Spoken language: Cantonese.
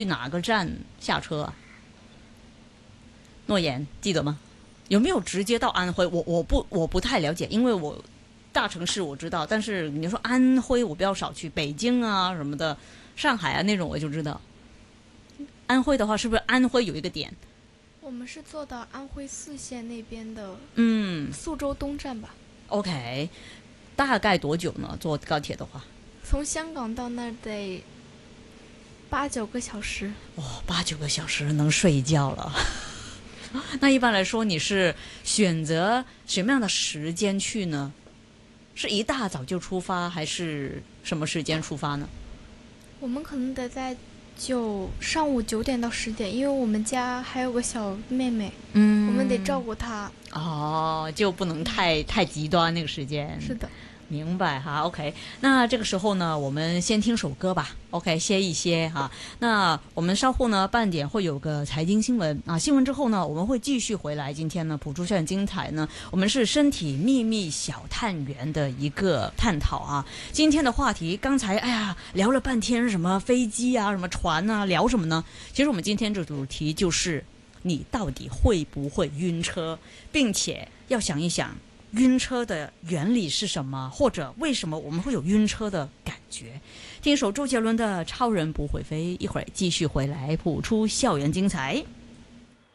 哪个站下车啊？诺言记得吗？有没有直接到安徽？我不太了解，因为我大城市我知道，但是你说安徽我比较少去，北京啊什么的，上海啊那种我就知道。安徽的话，是不是安徽有一个点？ 我们是坐到安徽泗县那边的嗯宿州东站吧。 ，OK，大概多久呢？坐高铁的话， 从香港到那儿得8、9个小时。 哇、8、9个小时能睡一觉了。那一般来说，你是选择什么样的时间去呢？是一大早就出发，还是什么时间出发呢？ 我们可能得在上午9点到10点，因为我们家还有个小妹妹，我们得照顾她。 哦，就不能太极端那个时间。 是的。 明白哈，OK。那这个时候呢，我们先听首歌吧，OK，歇一歇哈。那我们稍后呢半点会有个财经新闻啊，新闻之后呢，我们会继续回来。今天呢，普出校园精彩呢，我们是身体秘密小探员的一个探讨啊。今天的话题，刚才聊了半天什么飞机啊，什么船啊，聊什么呢？其实我们今天这主题就是你到底会不会晕车，并且要想一想。晕车的原理是什么，或者为什么我们会有晕车的感觉？听一首周杰伦的《超人不会飞》，一会儿继续回来谱出校园精彩。